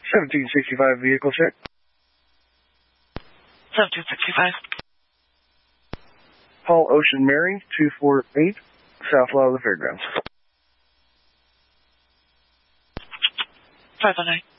1765 vehicle check. 1765. Paul Ocean Mary, 248, South Law of the Fairgrounds. 509.